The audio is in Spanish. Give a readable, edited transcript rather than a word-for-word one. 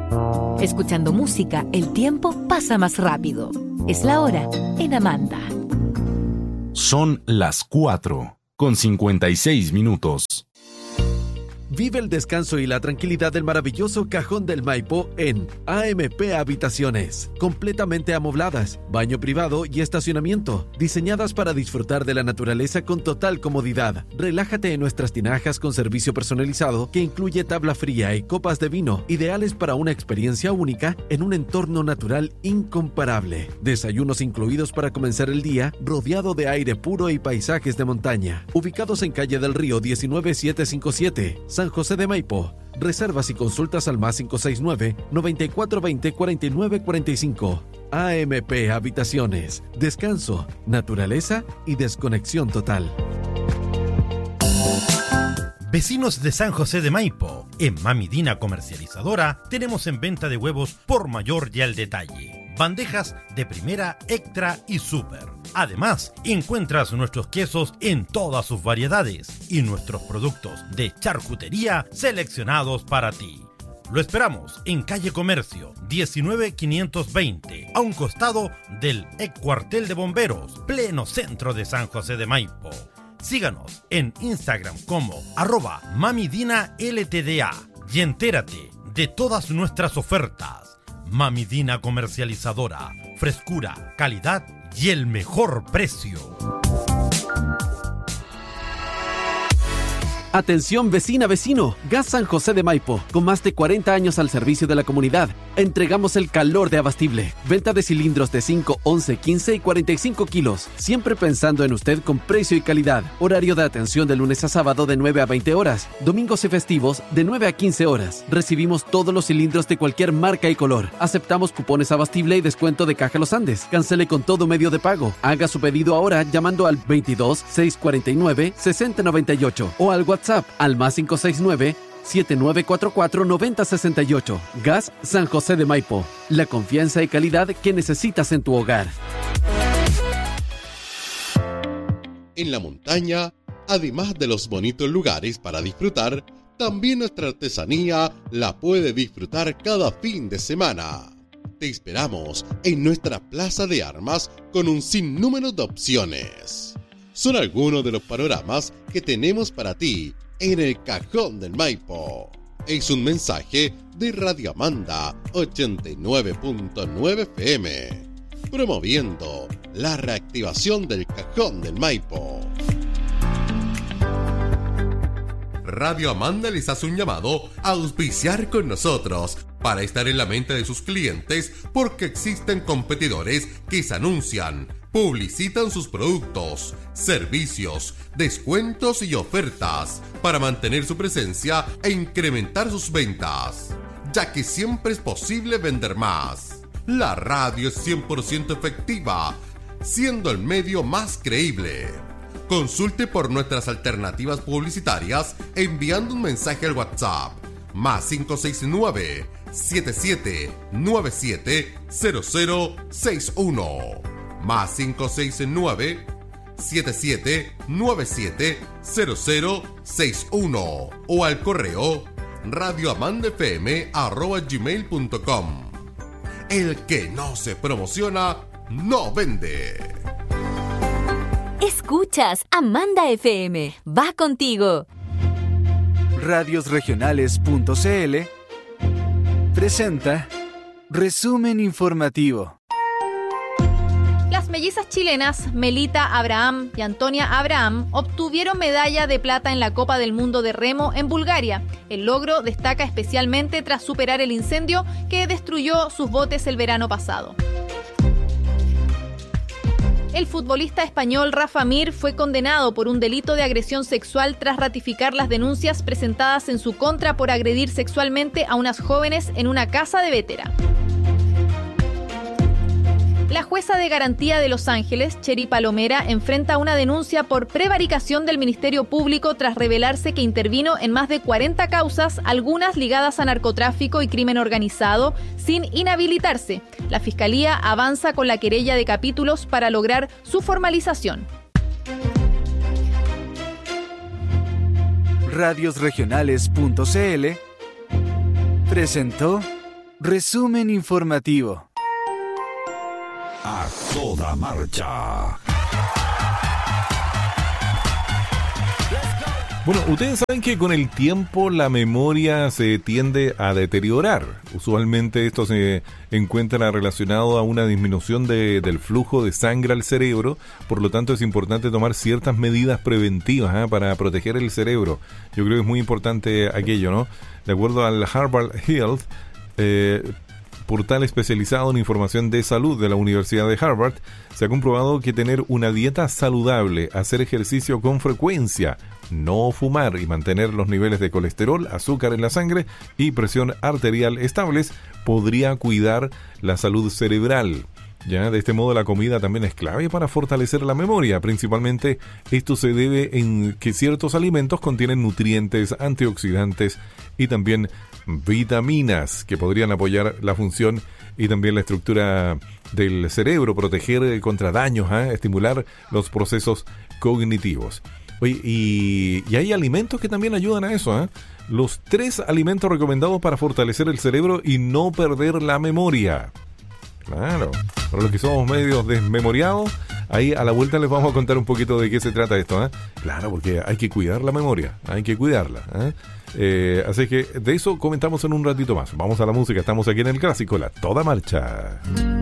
Escuchando música, el tiempo pasa más rápido. Es la hora en Amanda. Son las 4:56. Vive el descanso y la tranquilidad del maravilloso Cajón del Maipo en AMP Habitaciones. Completamente amobladas, baño privado y estacionamiento. Diseñadas para disfrutar de la naturaleza con total comodidad. Relájate en nuestras tinajas con servicio personalizado que incluye tabla fría y copas de vino. Ideales para una experiencia única en un entorno natural incomparable. Desayunos incluidos para comenzar el día rodeado de aire puro y paisajes de montaña. Ubicados en Calle del Río 19757. San José de Maipo. Reservas y consultas al +569 9420 4945. AMP Habitaciones. Descanso, naturaleza y desconexión total. Vecinos de San José de Maipo, en Mami Dina Comercializadora tenemos en venta de huevos por mayor y al detalle. Bandejas de primera, extra y super. Además, encuentras nuestros quesos en todas sus variedades y nuestros productos de charcutería seleccionados para ti. Lo esperamos en Calle Comercio 19520, a un costado del ex cuartel de bomberos, pleno centro de San José de Maipo. Síganos en Instagram como @mamidinaltda y entérate de todas nuestras ofertas. Mami Dina Comercializadora, frescura, calidad y el mejor precio. Atención vecina, vecino, Gas San José de Maipo, con más de 40 años al servicio de la comunidad. Entregamos el calor de Abastible. Venta de cilindros de 5, 11, 15 y 45 kilos. Siempre pensando en usted con precio y calidad. Horario de atención de lunes a sábado de 9 a 20 horas. Domingos y festivos de 9 a 15 horas. Recibimos todos los cilindros de cualquier marca y color. Aceptamos cupones Abastible y descuento de Caja Los Andes. Cancele con todo medio de pago. Haga su pedido ahora llamando al 22 649 6098 o al WhatsApp al +569 7944 9068. Gas San José de Maipo. La confianza y calidad que necesitas en tu hogar. En la montaña, además de los bonitos lugares para disfrutar, también nuestra artesanía la puede disfrutar cada fin de semana. Te esperamos en nuestra plaza de armas con un sinnúmero de opciones. Son algunos de los panoramas que tenemos para ti en el Cajón del Maipo. Es un mensaje de Radio Amanda 89.9 FM, promoviendo la reactivación del Cajón del Maipo. Radio Amanda les hace un llamado a auspiciar con nosotros para estar en la mente de sus clientes, porque existen competidores que se anuncian, publicitan sus productos, servicios, descuentos y ofertas para mantener su presencia e incrementar sus ventas, ya que siempre es posible vender más. La radio es 100% efectiva, siendo el medio más creíble. Consulte por nuestras alternativas publicitarias enviando un mensaje al WhatsApp +569 7797 0061 +569 7797 0061 o al correo radioamandafm@gmail.com. El que no se promociona no vende. Escuchas Amanda FM. Va contigo. Radiosregionales.cl presenta Resumen Informativo. Las mellizas chilenas Melita Abraham y Antonia Abraham obtuvieron medalla de plata en la Copa del Mundo de Remo en Bulgaria. El logro destaca especialmente tras superar el incendio que destruyó sus botes el verano pasado. El futbolista español Rafa Mir fue condenado por un delito de agresión sexual tras ratificar las denuncias presentadas en su contra por agredir sexualmente a unas jóvenes en una casa de Bétera. La jueza de garantía de Los Ángeles, Cheri Palomera, enfrenta una denuncia por prevaricación del Ministerio Público tras revelarse que intervino en más de 40 causas, algunas ligadas a narcotráfico y crimen organizado, sin inhabilitarse. La Fiscalía avanza con la querella de capítulos para lograr su formalización. Radiosregionales.cl presentó Resumen informativo. A toda marcha. Bueno, ustedes saben que con el tiempo la memoria se tiende a deteriorar. Usualmente esto se encuentra relacionado a una disminución del flujo de sangre al cerebro. Por lo tanto, es importante tomar ciertas medidas preventivas para proteger el cerebro. Yo creo que es muy importante aquello, ¿no? De acuerdo al Harvard Health, portal especializado en información de salud de la Universidad de Harvard, se ha comprobado que tener una dieta saludable, hacer ejercicio con frecuencia, no fumar y mantener los niveles de colesterol, azúcar en la sangre y presión arterial estables podría cuidar la salud cerebral. Ya, de este modo la comida también es clave para fortalecer la memoria. Principalmente esto se debe en que ciertos alimentos contienen nutrientes, antioxidantes y también vitaminas que podrían apoyar la función y también la estructura del cerebro, proteger contra daños, estimular los procesos cognitivos. Oye, y hay alimentos que también ayudan a eso, Los 3 alimentos recomendados para fortalecer el cerebro y no perder la memoria. Claro, para los que somos medios desmemoriados, ahí a la vuelta les vamos a contar un poquito de qué se trata esto, Claro, porque hay que cuidar la memoria, hay que cuidarla, así que de eso comentamos en un ratito más. Vamos a la música, estamos aquí en el clásico, La Toda Marcha.